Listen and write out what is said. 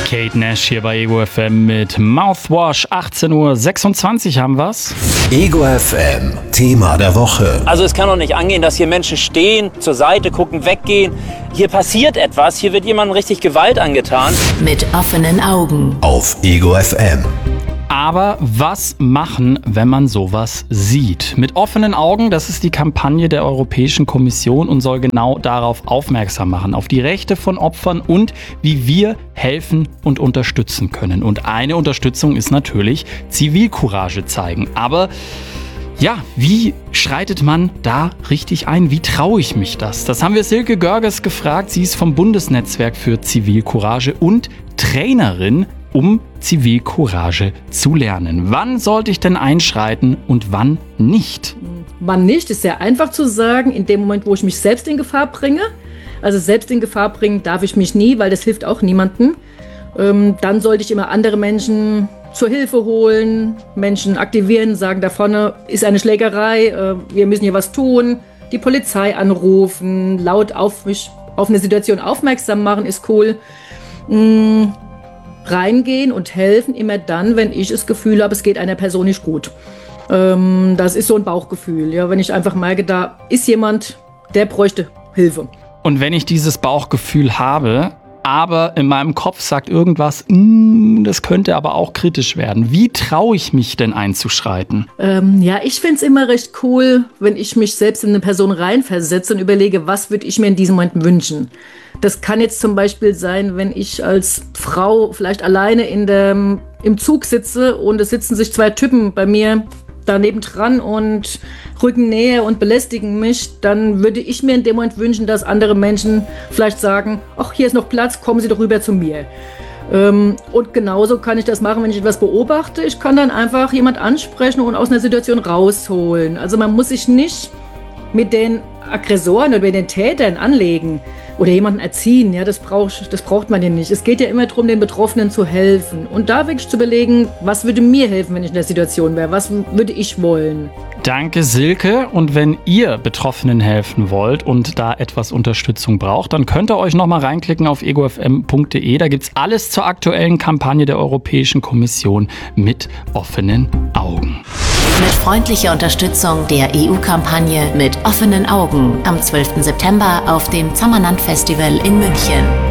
Kate Nash hier bei Ego FM mit Mouthwash. 18:26 Uhr haben wir's. Ego FM, Thema der Woche. Also es kann doch nicht angehen, dass hier Menschen stehen, zur Seite gucken, weggehen. Hier passiert etwas, hier wird jemandem richtig Gewalt angetan. Mit offenen Augen. Auf Ego FM. Aber was machen, wenn man sowas sieht? Mit offenen Augen, das ist die Kampagne der Europäischen Kommission und soll genau darauf aufmerksam machen, auf die Rechte von Opfern und wie wir helfen und unterstützen können. Und eine Unterstützung ist natürlich Zivilcourage zeigen. Aber ja, wie schreitet man da richtig ein? Wie traue ich mich das? Das haben wir Silke Görges gefragt. Sie ist vom Bundesnetzwerk für Zivilcourage und Trainerin, um Zivilcourage zu lernen. Wann sollte ich denn einschreiten und wann nicht? Wann nicht, ist sehr einfach zu sagen, in dem Moment, wo ich mich selbst in Gefahr bringe. Also selbst in Gefahr bringen darf ich mich nie, weil das hilft auch niemandem. Dann sollte ich immer andere Menschen zur Hilfe holen, Menschen aktivieren, sagen, da vorne ist eine Schlägerei, wir müssen hier was tun, die Polizei anrufen, laut auf mich auf eine Situation aufmerksam machen, ist cool. Reingehen und helfen immer dann, wenn ich das Gefühl habe, es geht einer Person nicht gut. Das ist so ein Bauchgefühl. Ja, wenn ich einfach merke, da ist jemand, der bräuchte Hilfe. Und wenn ich dieses Bauchgefühl habe, aber in meinem Kopf sagt irgendwas, das könnte aber auch kritisch werden. Wie traue ich mich denn einzuschreiten? Ich finde es immer recht cool, wenn ich mich selbst in eine Person reinversetze und überlege, was würde ich mir in diesem Moment wünschen. Das kann jetzt zum Beispiel sein, wenn ich als Frau vielleicht alleine im Zug sitze und es sitzen sich zwei Typen bei mir daneben dran und rücken näher und belästigen mich, dann würde ich mir in dem Moment wünschen, dass andere Menschen vielleicht sagen, ach, hier ist noch Platz, kommen Sie doch rüber zu mir. Und genauso kann ich das machen, wenn ich etwas beobachte. Ich kann dann einfach jemand ansprechen und aus einer Situation rausholen. Also man muss sich nicht mit den Aggressoren oder mit den Tätern anlegen oder jemanden erziehen. Ja, das braucht man ja nicht. Es geht ja immer darum, den Betroffenen zu helfen. Und da wirklich zu überlegen, was würde mir helfen, wenn ich in der Situation wäre? Was würde ich wollen? Danke, Silke. Und wenn ihr Betroffenen helfen wollt und da etwas Unterstützung braucht, dann könnt ihr euch nochmal reinklicken auf egofm.de. Da gibt's alles zur aktuellen Kampagne der Europäischen Kommission mit offenen Augen. Mit freundlicher Unterstützung der EU-Kampagne mit offenen Augen am 12. September auf dem Zammerland Festival in München.